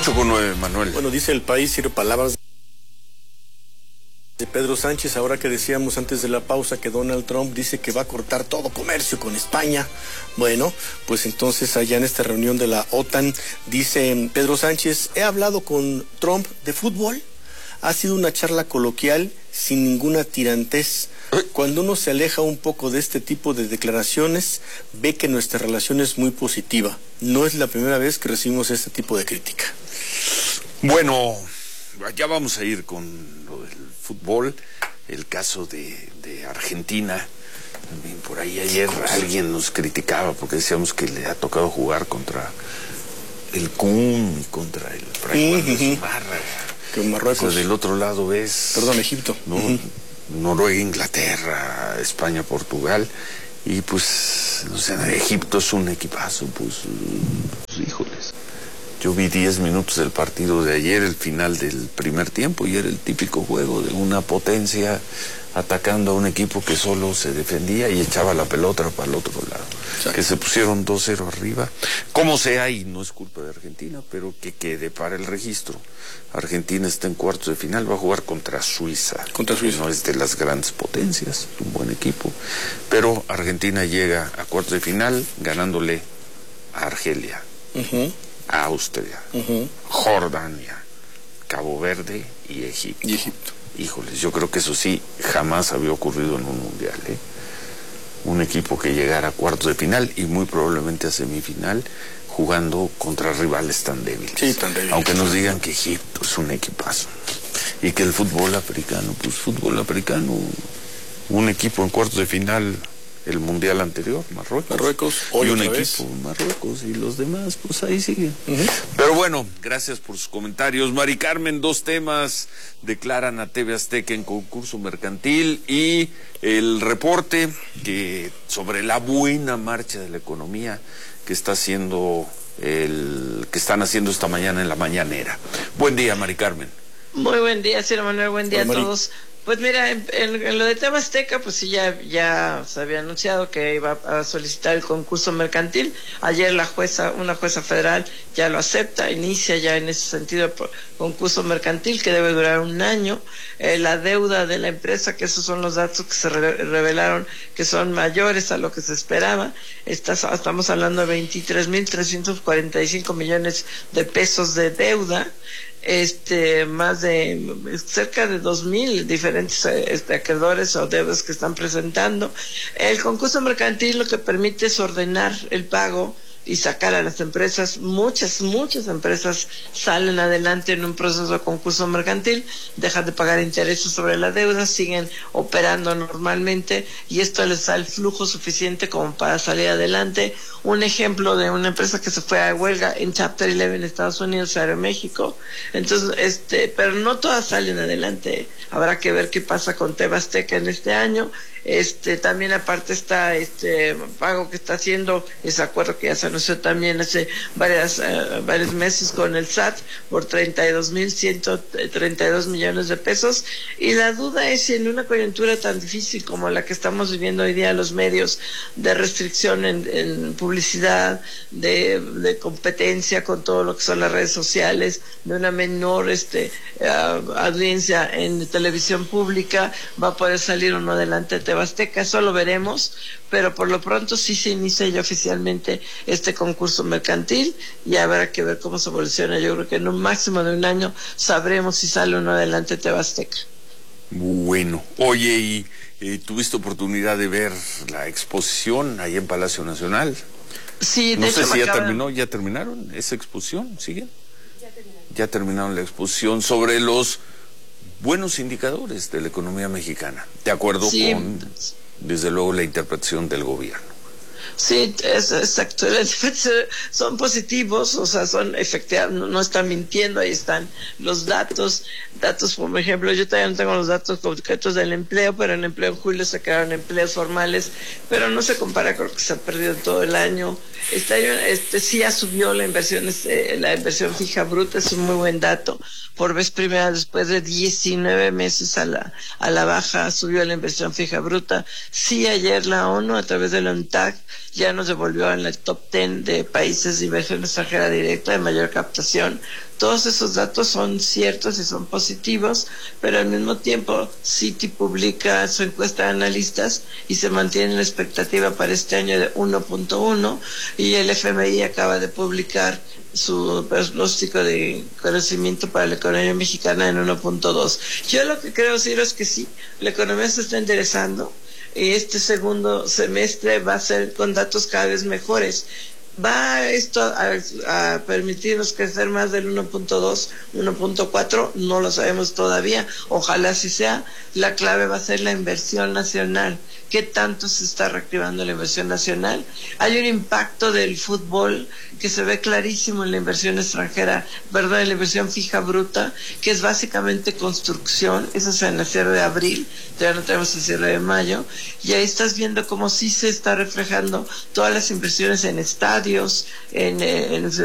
8:09, Manuel. Bueno, dice El País, Ciro, palabras de Pedro Sánchez, ahora que decíamos antes de la pausa que Donald Trump dice que va a cortar todo comercio con España. Bueno, pues entonces allá en esta reunión de la OTAN, dice Pedro Sánchez, he hablado con Trump de fútbol, ha sido una charla coloquial sin ninguna tirantez. Cuando uno se aleja un poco de este tipo de declaraciones, ve que nuestra relación es muy positiva. No es la primera vez que recibimos este tipo de crítica. Bueno, ya vamos a ir con lo del fútbol, el caso de Argentina. Por ahí ayer alguien nos criticaba porque decíamos que le ha tocado jugar contra el Kun y contra el Fray Juan de Zumárraga. Que Marruecos. O sea, del otro lado es... Perdón, Egipto. ¿No? Noruega, Inglaterra, España, Portugal. Y pues, o sea, Egipto es un equipazo, pues híjoles. Yo vi 10 minutos del partido de ayer, el final del primer tiempo, y era el típico juego de una potencia atacando a un equipo que solo se defendía y echaba la pelota para el otro lado. Exacto. Que se pusieron 2-0 arriba. Como sea, y no es culpa de Argentina, pero que quede para el registro. Argentina está en cuartos de final, va a jugar contra Suiza. Contra Suiza. No es de las grandes potencias, un buen equipo. Pero Argentina llega a cuartos de final ganándole a Argelia, a Austria, Jordania, Cabo Verde y Egipto. Híjoles, yo creo que eso sí jamás había ocurrido en un mundial, ¿eh? Un equipo que llegara a cuartos de final y muy probablemente a semifinal jugando contra rivales tan débiles. Sí, tan débiles. Aunque nos digan que Egipto es un equipazo y que el fútbol africano, un equipo en cuartos de final el mundial anterior, Marruecos y un equipo Marruecos y los demás pues ahí siguen. Pero bueno, gracias por sus comentarios. Mari Carmen, 2 temas declaran a TV Azteca en concurso mercantil y el reporte que sobre la buena marcha de la economía que está haciendo que están haciendo esta mañana en la mañanera. Buen día, Mari Carmen. Muy buen día, señor Manuel, buen día a todos. Pues mira, en lo de TV Azteca, pues sí, ya se había anunciado que iba a solicitar el concurso mercantil. Ayer una jueza federal ya lo acepta, inicia ya en ese sentido el concurso mercantil que debe durar 1 año. La deuda de la empresa, que esos son los datos que se revelaron que son mayores a lo que se esperaba. Estamos hablando de 23.345 millones de pesos de deuda. Más de cerca de 2,000 diferentes acreedores o deudas que están presentando. El concurso mercantil lo que permite es ordenar el pago y sacar a las empresas. Muchas empresas salen adelante en un proceso de concurso mercantil, dejan de pagar intereses sobre la deuda, siguen operando normalmente y esto les da el flujo suficiente como para salir adelante. Un ejemplo de una empresa que se fue a huelga en Chapter 11 en Estados Unidos, Aeroméxico. Entonces, pero no todas salen adelante. Habrá que ver qué pasa con TV Azteca en este año. También aparte está pago que está haciendo, ese acuerdo que ya se anunció también hace varios meses con el SAT por 32.132 millones de pesos. Y la duda es si en una coyuntura tan difícil como la que estamos viviendo hoy día, los medios de restricción en publicidad, de competencia con todo lo que son las redes sociales, de una menor audiencia en televisión pública, va a poder salir o no adelante de TV Azteca. Eso lo veremos, pero por lo pronto sí se inicia ya oficialmente este concurso mercantil y habrá que ver cómo se evoluciona. Yo creo que en un máximo de 1 año sabremos si sale o no adelante TV Azteca. Bueno, oye, ¿y tuviste oportunidad de ver la exposición ahí en Palacio Nacional? Sí, no sé si ya terminó, ¿ya terminaron esa exposición? ¿Siguen? Ya terminaron la exposición sobre los buenos indicadores de la economía mexicana, de acuerdo con, desde luego, la interpretación del gobierno. Sí, es exacto. Son positivos, o sea, son efectivos, no están mintiendo, ahí están los datos, por ejemplo, yo todavía no tengo los datos concretos del empleo, pero en empleo en julio se crearon empleos formales, pero no se compara con lo que se ha perdido todo el año. Sí ya subió la inversión fija bruta, es un muy buen dato. Por vez primera después de 19 meses a la baja subió la inversión fija bruta. Sí, ayer la ONU a través del UNTAC ya nos devolvió en el top 10 de países de inversión extranjera directa de mayor captación. Todos esos datos son ciertos y son positivos, pero al mismo tiempo Citi publica su encuesta de analistas y se mantiene la expectativa para este año de 1.1, y el FMI acaba de publicar su pronóstico de crecimiento para la economía mexicana en 1.2. Yo lo que creo, Ciro, es que sí, la economía se está enderezando, y este segundo semestre va a ser con datos cada vez mejores. ¿Va esto a permitirnos crecer más del 1.2, 1.4? No lo sabemos todavía. Ojalá así sea. La clave va a ser la inversión nacional. ¿Qué tanto se está reactivando la inversión nacional? Hay un impacto del fútbol que se ve clarísimo en la inversión extranjera, en la inversión fija bruta, que es básicamente construcción. Eso es en el cierre de abril, ya no tenemos el cierre de mayo, y ahí estás viendo cómo sí se está reflejando todas las inversiones en estadios, en